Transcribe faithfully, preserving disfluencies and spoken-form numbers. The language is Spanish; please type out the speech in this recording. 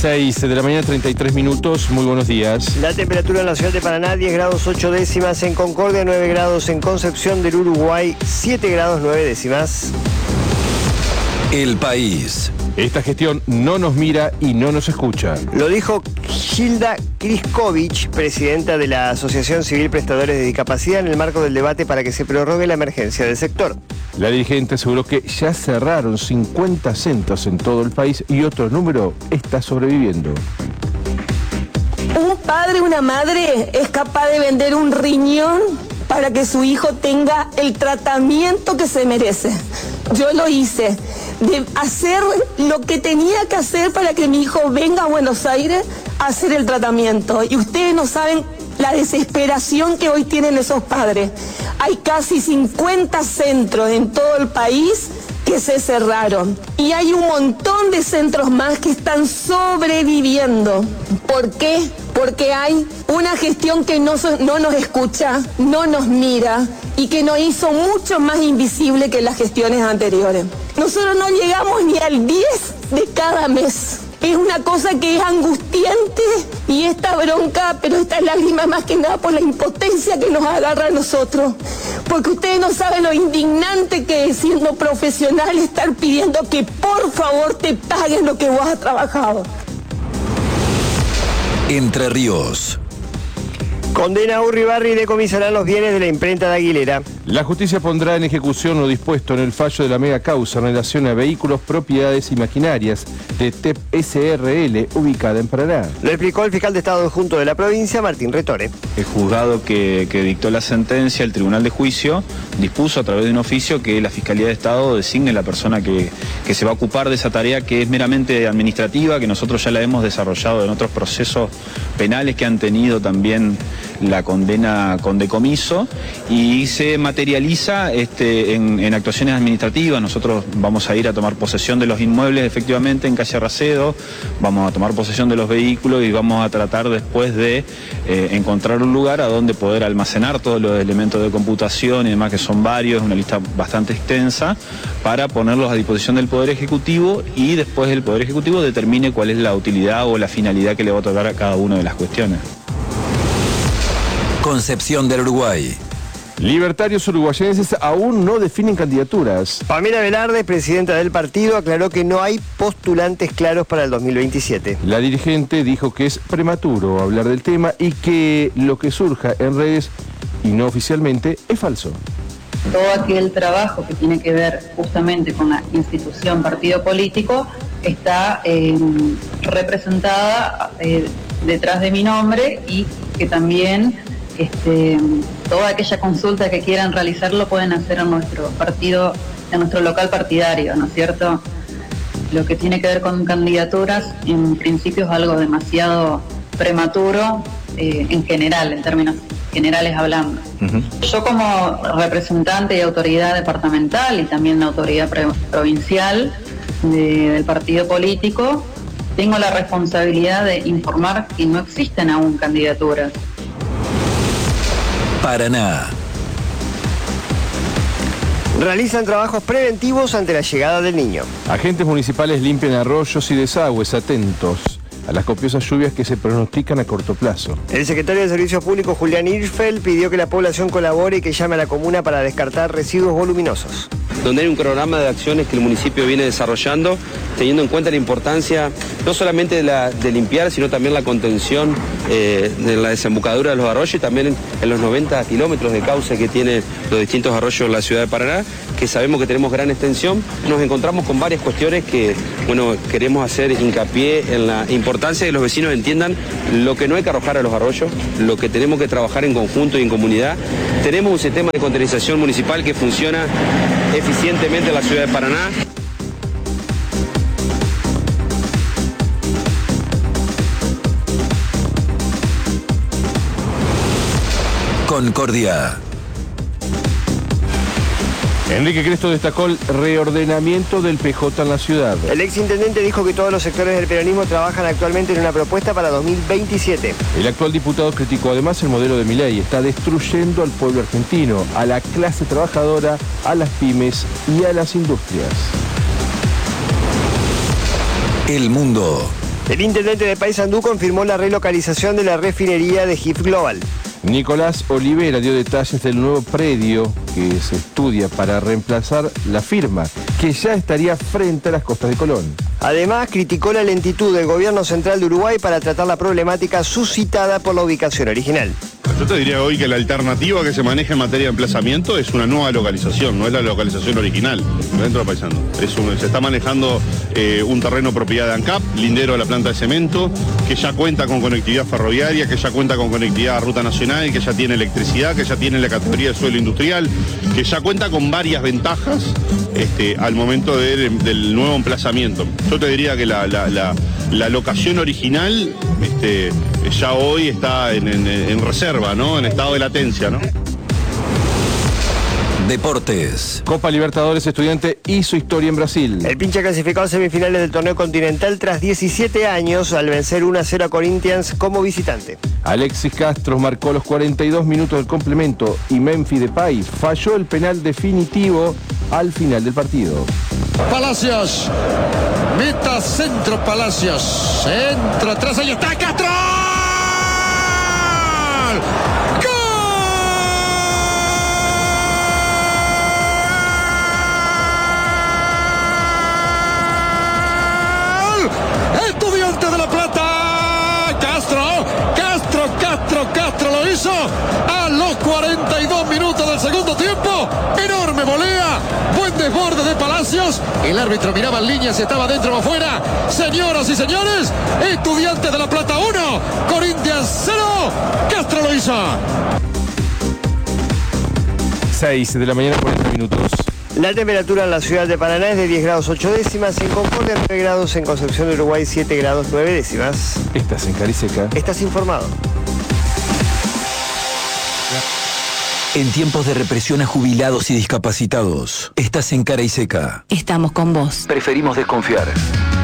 seis de la mañana, treinta y tres minutos. Muy buenos días. La temperatura en la ciudad de Paraná, diez grados ocho décimas. En Concordia, nueve grados. En Concepción del Uruguay, siete grados nueve décimas. El País. Esta gestión no nos mira y no nos escucha. Lo dijo Gilda Kriskovic, presidenta de la Asociación Civil Prestadores de Discapacidad, en el marco del debate para que se prorrogue la emergencia del sector. La dirigente aseguró que ya cerraron cincuenta centros en todo el país y otro número está sobreviviendo. Un padre, una madre es capaz de vender un riñón para que su hijo tenga el tratamiento que se merece. Yo lo hice, de hacer lo que tenía que hacer para que mi hijo venga a Buenos Aires a hacer el tratamiento. Y ustedes no saben la desesperación que hoy tienen esos padres. Hay casi cincuenta centros en todo el país que se cerraron. Y hay un montón de centros más que están sobreviviendo. ¿Por qué? Porque hay una gestión que no, no nos escucha, no nos mira y que nos hizo mucho más invisible que las gestiones anteriores. Nosotros no llegamos ni al diez de cada mes. Es una cosa que es angustiante y esta bronca, pero esta lágrima más que nada por la impotencia que nos agarra a nosotros. Porque ustedes no saben lo indignante que es, siendo profesional, estar pidiendo que por favor te paguen lo que vos has trabajado. Entre Ríos. Condena a Urribarri y decomisará los bienes de la imprenta de Aguilera. La justicia pondrá en ejecución lo dispuesto en el fallo de la mega causa en relación a vehículos, propiedades y maquinarias de T E P S R L ubicada en Paraná. Lo explicó el fiscal de Estado adjunto de la provincia, Martín Retore. El juzgado que, que dictó la sentencia, el Tribunal de Juicio, dispuso a través de un oficio que la Fiscalía de Estado designe la persona que, que se va a ocupar de esa tarea, que es meramente administrativa, que nosotros ya la hemos desarrollado en otros procesos penales que han tenido también la condena con decomiso, y se materializa este, en, en actuaciones administrativas. Nosotros vamos a ir a tomar posesión de los inmuebles efectivamente en calle Racedo, vamos a tomar posesión de los vehículos y vamos a tratar después de eh, encontrar un lugar a donde poder almacenar todos los elementos de computación y demás, que son varios, una lista bastante extensa, para ponerlos a disposición del Poder Ejecutivo, y después el Poder Ejecutivo determine cuál es la utilidad o la finalidad que le va a otorgar a cada una de las cuestiones. Concepción del Uruguay. Libertarios uruguayenses aún no definen candidaturas. Pamela Velarde, presidenta del partido, aclaró que no hay postulantes claros para el dos mil veintisiete. La dirigente dijo que es prematuro hablar del tema y que lo que surja en redes y no oficialmente es falso. Todo aquel trabajo que tiene que ver justamente con la institución partido político está eh, representada eh, detrás de mi nombre, y que también este, toda aquella consulta que quieran realizarlo pueden hacer en nuestro partido, en nuestro local partidario, ¿no es cierto? Lo que tiene que ver con candidaturas, en principio es algo demasiado prematuro, eh, en general, en términos generales hablando. Uh-huh. Yo como representante y autoridad departamental y también la autoridad pre- provincial de, del partido político, tengo la responsabilidad de informar que no existen aún candidaturas. Paraná. Realizan trabajos preventivos ante la llegada del Niño. Agentes municipales limpian arroyos y desagües, atentos a las copiosas lluvias que se pronostican a corto plazo. El secretario de Servicios Públicos, Julián Hirschfeld, pidió que la población colabore y que llame a la comuna para descartar residuos voluminosos. Donde hay un cronograma de acciones que el municipio viene desarrollando, teniendo en cuenta la importancia no solamente de, la, de limpiar, sino también la contención eh, de la desembocadura de los arroyos, y también en, en los noventa kilómetros de cauce que tienen los distintos arroyos en la ciudad de Paraná, que sabemos que tenemos gran extensión. Nos encontramos con varias cuestiones que, bueno, queremos hacer hincapié en la importancia de que los vecinos entiendan lo que no hay que arrojar a los arroyos, lo que tenemos que trabajar en conjunto y en comunidad. Tenemos un sistema de contaminación municipal que funciona eficientemente en la ciudad de Paraná. Concordia. Enrique Cresto destacó el reordenamiento del P J en la ciudad. El exintendente dijo que todos los sectores del peronismo trabajan actualmente en una propuesta para dos mil veintisiete. El actual diputado criticó además el modelo de Milei. Está destruyendo al pueblo argentino, a la clase trabajadora, a las pymes y a las industrias. El mundo. El intendente de Paysandú confirmó la relocalización de la refinería de G I F Global. Nicolás Olivera dio detalles del nuevo predio que se estudia para reemplazar la firma, que ya estaría frente a las costas de Colón. Además, criticó la lentitud del gobierno central de Uruguay para tratar la problemática suscitada por la ubicación original. Yo te diría hoy que la alternativa que se maneja en materia de emplazamiento es una nueva localización, no es la localización original dentro de Paysandú. Es un, se está manejando eh, un terreno propiedad de ANCAP, lindero de la planta de cemento, que ya cuenta con conectividad ferroviaria, que ya cuenta con conectividad a ruta nacional, que ya tiene electricidad, que ya tiene la categoría de suelo industrial, que ya cuenta con varias ventajas este, al momento de, del nuevo emplazamiento. Yo te diría que la, la, la, la locación original este, ya hoy está en, en, en reserva, ¿no? En estado de latencia, ¿no? Deportes. Copa Libertadores, Estudiante hizo historia en Brasil. El Pincha clasificó a semifinales del torneo continental tras diecisiete años al vencer uno a cero a Corinthians como visitante. Alexis Castro marcó los cuarenta y dos minutos del complemento y Memphis Depay falló el penal definitivo al final del partido. Palacios, meta centro Palacios, centro atrás, ahí está Castro. Estudiante de La Plata, Castro, Castro, Castro, Castro lo hizo a los cuarenta y dos minutos del segundo tiempo. Enorme volea, buen desborde de Palacios. El árbitro miraba en línea si estaba dentro o afuera. Señoras y señores, Estudiantes de La Plata uno, Corinthians cero. Castro lo hizo. seis de la mañana, cuarenta minutos. La temperatura en la ciudad de Paraná es de diez grados ocho décimas, en Concordia nueve grados, en Concepción de Uruguay siete grados nueve décimas. Estás en Cariseca. Estás informado. En tiempos de represión a jubilados y discapacitados, estás en Cara y Seca. Estamos con vos. Preferimos desconfiar.